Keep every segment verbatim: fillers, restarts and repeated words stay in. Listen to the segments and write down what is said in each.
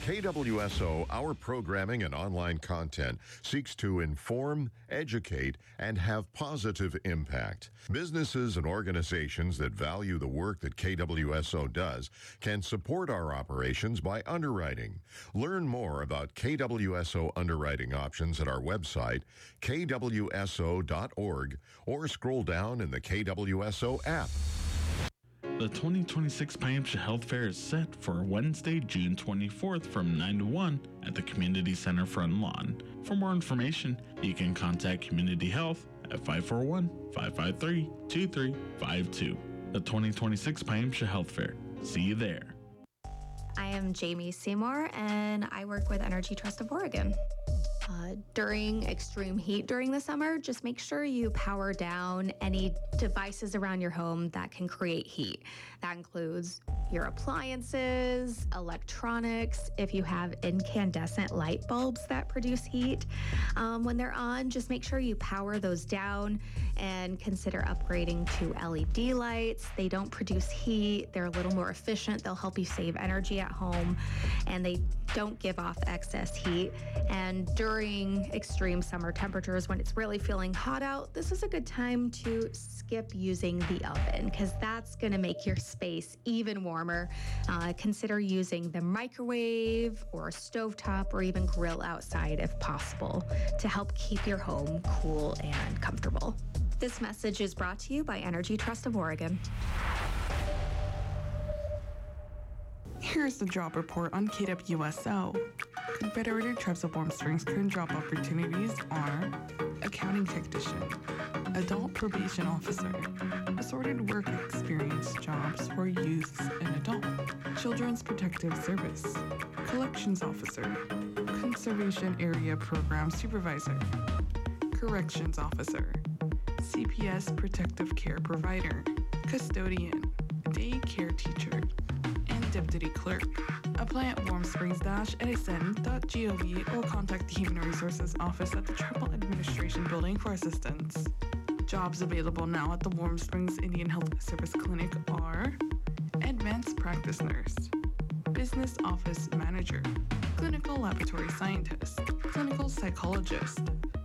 K W S O, our programming and online content seeks to inform, educate, and have positive impact. Businesses and organizations that value the work that K W S O does can support our operations by underwriting. Learn more about K W S O underwriting options at our website, K W S O dot org, or scroll down in the K W S O app. The twenty twenty-six Pie-Hampshire Health Fair is set for Wednesday, June twenty-fourth from nine to one at the Community Center front lawn. For more information, you can contact Community Health at five four one, five five three, two three five two. The twenty twenty-six Pie-Hampshire Health Fair. See you there. I am Jamie Seymour, and I work with Energy Trust of Oregon. Uh, during extreme heat during the summer, just make sure you power down any devices around your home that can create heat. That includes your appliances, electronics. If you have incandescent light bulbs that produce heat, um, when they're on, just make sure you power those down and consider upgrading to L E D lights. They don't produce heat. They're a little more efficient. They'll help you save energy at home, and they don't give off excess heat. And during extreme summer temperatures, when it's really feeling hot out, this is a good time to skip using the oven, because that's going to make your space even warmer. Uh, consider using the microwave or a stovetop or even grill outside if possible to help keep your home cool and comfortable. This message is brought to you by Energy Trust of Oregon. Here's the job report on K W S O. Confederated Tribes of Warm Springs' current job opportunities are accounting technician, adult probation officer, assorted work experience jobs for youths and adult, children's protective service, collections officer, conservation area program supervisor, corrections officer, C P S protective care provider, custodian, daycare teacher, and deputy clerk. Apply at warm springs dash edison dot gov or contact the Human Resources Office at the Tribal Administration Building for assistance. Jobs available now at the Warm Springs Indian Health Service Clinic are Advanced Practice Nurse, Business Office Manager, Clinical Laboratory Scientist, Clinical Psychologist,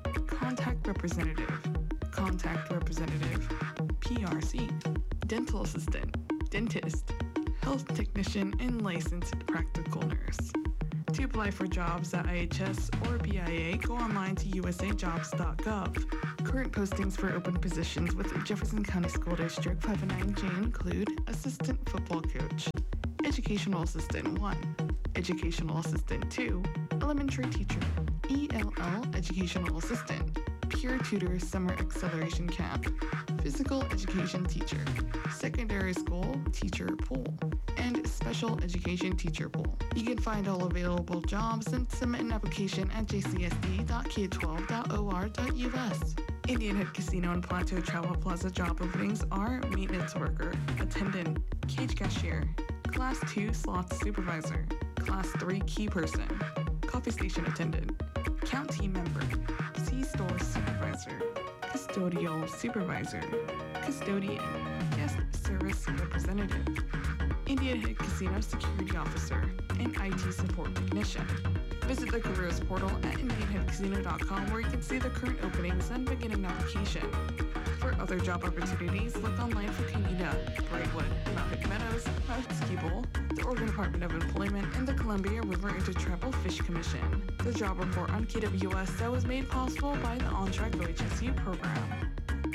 Contact Representative, Contact Representative, P R C, Dental Assistant, Dentist, Health Technician, and Licensed Practical Nurse. To apply for jobs at I H S or B I A, go online to u s a jobs dot gov. Current postings for open positions with Jefferson County School District five oh nine J include Assistant Football Coach, Educational Assistant one, Educational Assistant two, Elementary Teacher, E L L Educational Assistant, Peer Tutor Summer Acceleration Camp, Physical Education Teacher, Secondary School Teacher Pool, and Special Education Teacher Pool. You can find all available jobs and submit an application at j c s d dot k twelve dot o r dot u s. Indian Head Casino and Plateau Travel Plaza job openings are Maintenance Worker, Attendant, Cage Cashier, Class two Slots Supervisor, Class three Key Person, Coffee Station Attendant, Count Team Member, C-Store Supervisor, Custodial Supervisor, Custodian, Guest Service Representative, Indian Head Casino Security Officer, and I T Support Technician. Visit the careers portal at indian head casino dot com where you can see the current openings and begin an application. For other job opportunities, look online for Canada, Brightwood, Mount Hood Meadows, Mount Skible, the Oregon Department of Employment, and the Columbia River Intertribal Fish Commission. The job report on K W S O is made possible by the On-Track O H S U program.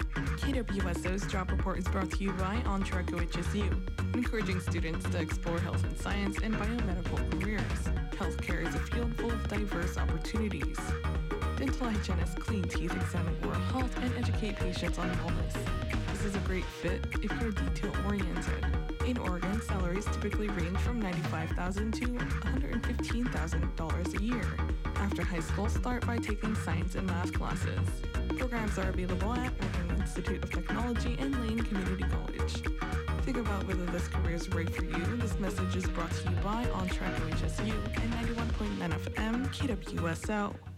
K W S O's job report is brought to you by On-Track O H S U, encouraging students to explore health and science and biomedical careers. Healthcare is a field full of diverse opportunities. Dental hygienists clean teeth, examine oral health, and educate patients on wellness. This is a great fit if you're detail-oriented. In Oregon, salaries typically range from ninety-five thousand dollars to one hundred fifteen thousand dollars a year. After high school, start by taking science and math classes. Programs are available at Oregon Institute of Technology and Lane Community College. Think about whether this career is right for you. This message is brought to you by On-Track O H S U and ninety-one point nine F M K W S O.